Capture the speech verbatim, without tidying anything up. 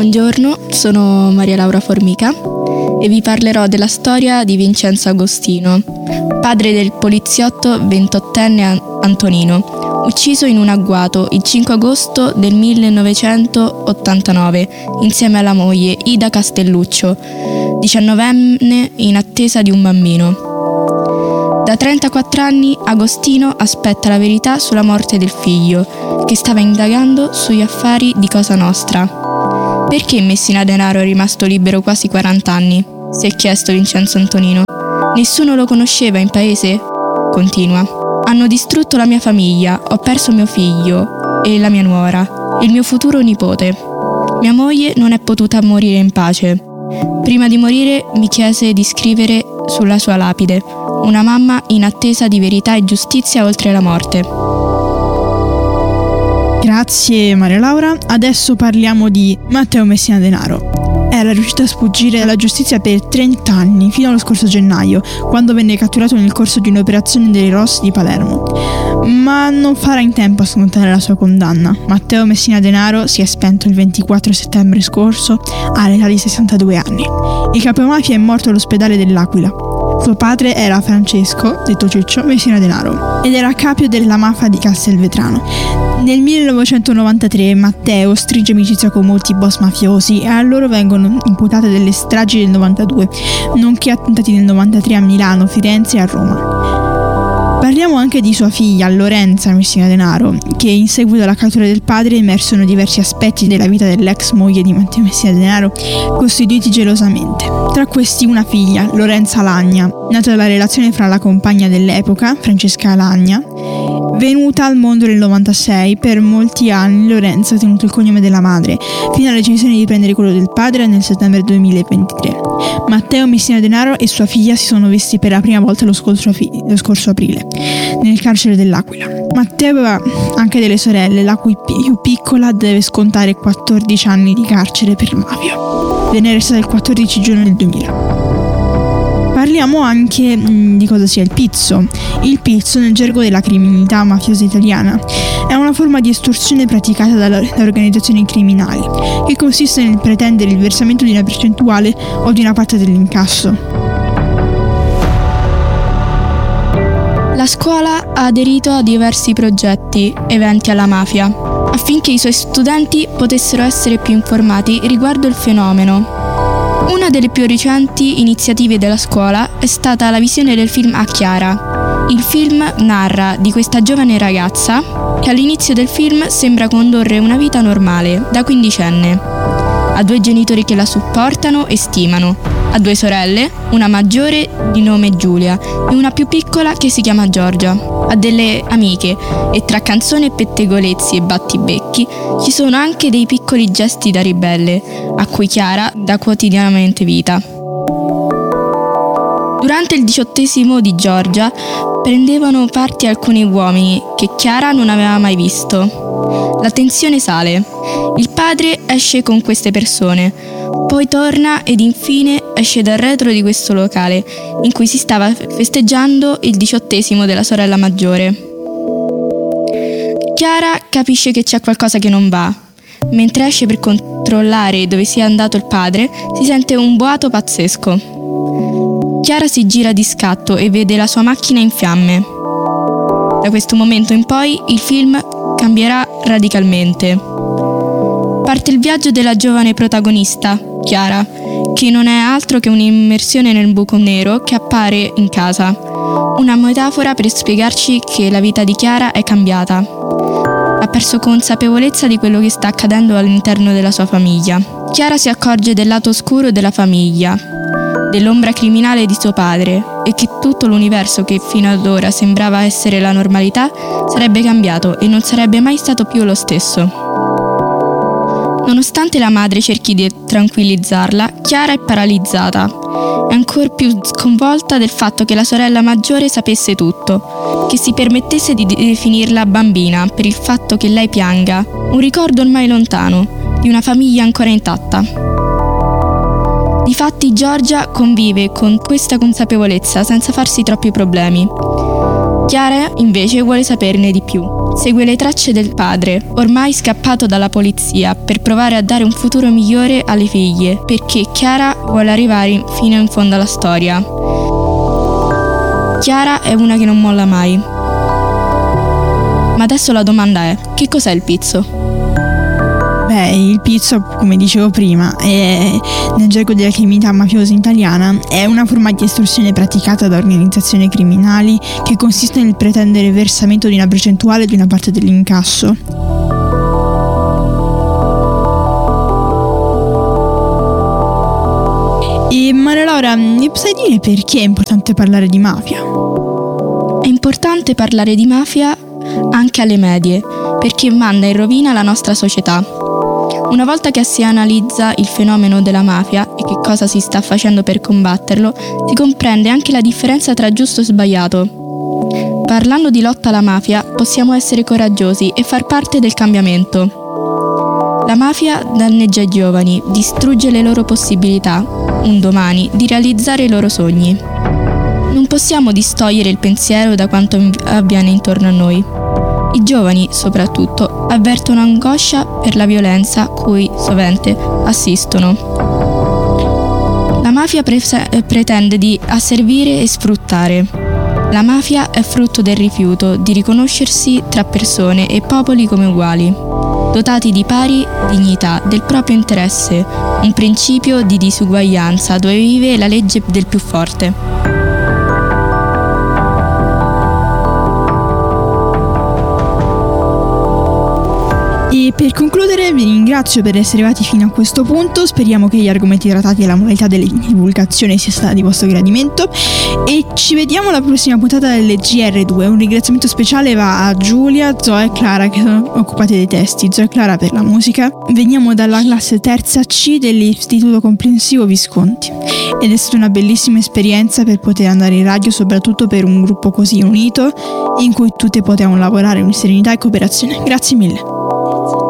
Buongiorno, sono Maria Laura Formica e vi parlerò della storia di Vincenzo Agostino, padre del poliziotto ventottenne Antonino, ucciso in un agguato il cinque agosto del millenovecentottantanove insieme alla moglie Ida Castelluccio, diciannovenne in attesa di un bambino. Da trentaquattro anni Agostino aspetta la verità sulla morte del figlio, che stava indagando sugli affari di Cosa Nostra. Perché Messina Denaro è rimasto libero quasi quaranta anni? Si è chiesto Vincenzo Antonino. Nessuno lo conosceva in paese? Continua. Hanno distrutto la mia famiglia, ho perso mio figlio e la mia nuora, il mio futuro nipote. Mia moglie non è potuta morire in pace. Prima di morire mi chiese di scrivere sulla sua lapide: una mamma in attesa di verità e giustizia oltre la morte. Grazie Maria Laura. Adesso parliamo di Matteo Messina Denaro. Era riuscito a sfuggire alla giustizia per trenta anni, fino allo scorso gennaio, quando venne catturato nel corso di un'operazione dei Ross di Palermo. Ma non farà in tempo a scontare la sua condanna. Matteo Messina Denaro si è spento il ventiquattro settembre scorso all'età di sessantadue anni. Il capomafia è morto all'ospedale dell'Aquila. Suo padre era Francesco, detto Ciccio, Messina Denaro, ed era capio della mafia di Castelvetrano. Nel millenovecentonovantatré Matteo stringe amicizia con molti boss mafiosi e a loro vengono imputate delle stragi del novantadue, nonché attentati del novantatré a Milano, Firenze e a Roma. Parliamo anche di sua figlia, Lorenza Messina Denaro, che in seguito alla cattura del padre emersero diversi aspetti della vita dell'ex moglie di Matteo Messina Denaro, costituiti gelosamente. Tra questi una figlia, Lorenza Lagna, nata dalla relazione fra la compagna dell'epoca, Francesca Lagna, venuta al mondo nel novantasei. Per molti anni Lorenza ha tenuto il cognome della madre, fino alla decisione di prendere quello del padre nel settembre duemilaventitré. Matteo Messina Denaro e sua figlia si sono visti per la prima volta lo scorso, fi- lo scorso aprile, nel carcere dell'Aquila. Matteo aveva anche delle sorelle, la cui più piccola deve scontare quattordici anni di carcere per mafia. Venne arrestata il quattordici giugno del duemila. Parliamo anche mh, di cosa sia il pizzo. Il pizzo, nel gergo della criminalità mafiosa italiana, è una forma di estorsione praticata da, da organizzazioni criminali, che consiste nel pretendere il versamento di una percentuale o di una parte dell'incasso. La scuola ha aderito a diversi progetti, eventi alla mafia, affinché i suoi studenti potessero essere più informati riguardo il fenomeno. Una delle più recenti iniziative della scuola è stata la visione del film A Chiara. Il film narra di questa giovane ragazza che all'inizio del film sembra condurre una vita normale, da quindicenne. Ha due genitori che la supportano e stimano. Ha due sorelle, una maggiore di nome Giulia e una più piccola che si chiama Giorgia. Ha delle amiche e tra canzoni e pettegolezzi e battibecchi ci sono anche dei piccoli gesti da ribelle a cui Chiara dà quotidianamente vita. Durante il diciottesimo di Giorgia prendevano parte alcuni uomini che Chiara non aveva mai visto. La tensione sale. Il padre esce con queste persone, poi torna ed infine esce dal retro di questo locale in cui si stava festeggiando il diciottesimo della sorella maggiore. Chiara capisce che c'è qualcosa che non va. Mentre esce per controllare dove sia andato il padre, si sente un boato pazzesco. Chiara si gira di scatto e vede la sua macchina in fiamme. Da questo momento in poi il film cambierà radicalmente. Parte il viaggio della giovane protagonista, Chiara, che non è altro che un'immersione nel buco nero che appare in casa. Una metafora per spiegarci che la vita di Chiara è cambiata. Ha perso consapevolezza di quello che sta accadendo all'interno della sua famiglia. Chiara si accorge del lato oscuro della famiglia, dell'ombra criminale di suo padre e che tutto l'universo che fino ad ora sembrava essere la normalità sarebbe cambiato e non sarebbe mai stato più lo stesso. Nonostante la madre cerchi di tranquillizzarla, Chiara è paralizzata. È ancora più sconvolta del fatto che la sorella maggiore sapesse tutto, che si permettesse di definirla bambina per il fatto che lei pianga, un ricordo ormai lontano, di una famiglia ancora intatta. Difatti Giorgia convive con questa consapevolezza senza farsi troppi problemi. Chiara invece vuole saperne di più. segue le tracce del padre, ormai scappato dalla polizia, per provare a dare un futuro migliore alle figlie, perché Chiara vuole arrivare fino in fondo alla storia. Chiara è una che non molla mai. Ma adesso la domanda è: che cos'è il pizzo? Beh, il pizzo, come dicevo prima, è, nel gergo della criminalità mafiosa italiana, è una forma di estorsione praticata da organizzazioni criminali che consiste nel pretendere il versamento di una percentuale di una parte dell'incasso. E Maria Laura, mi sai dire perché è importante parlare di mafia? È importante parlare di mafia anche alle medie, perché manda in rovina la nostra società. Una volta che si analizza il fenomeno della mafia e che cosa si sta facendo per combatterlo, si comprende anche la differenza tra giusto e sbagliato. Parlando di lotta alla mafia, possiamo essere coraggiosi e far parte del cambiamento. La mafia danneggia i giovani, distrugge le loro possibilità, un domani, di realizzare i loro sogni. Non possiamo distogliere il pensiero da quanto avviene intorno a noi. I giovani, soprattutto, avvertono angoscia per la violenza cui sovente assistono. La mafia pre- pretende di asservire e sfruttare. La mafia è frutto del rifiuto di riconoscersi tra persone e popoli come uguali, dotati di pari dignità del proprio interesse, un principio di disuguaglianza dove vive la legge del più forte. E per concludere vi ringrazio per essere arrivati fino a questo punto, speriamo che gli argomenti trattati e la modalità della divulgazione sia stata di vostro gradimento e ci vediamo alla prossima puntata delle G R due. Un ringraziamento speciale va a Giulia, Zoe e Clara che sono occupate dei testi, Zoe e Clara per la musica. Veniamo dalla classe terza C dell'Istituto Comprensivo Visconti ed è stata una bellissima esperienza per poter andare in radio, soprattutto per un gruppo così unito in cui tutte potevamo lavorare in serenità e cooperazione. Grazie mille.